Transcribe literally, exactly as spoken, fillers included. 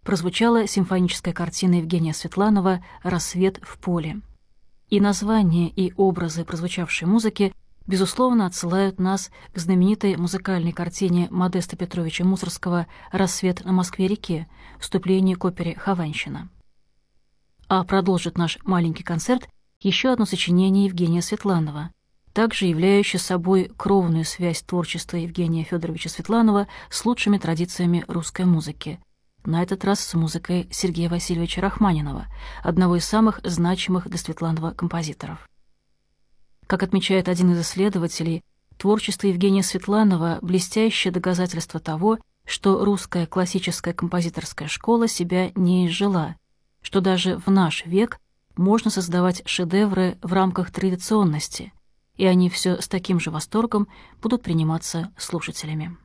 прозвучала симфоническая картина Евгения Светланова «Рассвет в поле». И название, и образы прозвучавшей музыки, безусловно, отсылают нас к знаменитой музыкальной картине Модеста Петровича Мусоргского «Рассвет на Москве-реке», вступление к опере «Хованщина». А продолжит наш маленький концерт еще одно сочинение Евгения Светланова, также являющее собой кровную связь творчества Евгения Федоровича Светланова с лучшими традициями русской музыки, на этот раз с музыкой Сергея Васильевича Рахманинова, одного из самых значимых для Светланова композиторов. Как отмечает один из исследователей, творчество Евгения Светланова – блестящее доказательство того, что русская классическая композиторская школа себя не изжила, что даже в наш век можно создавать шедевры в рамках традиционности, и они все с таким же восторгом будут приниматься слушателями.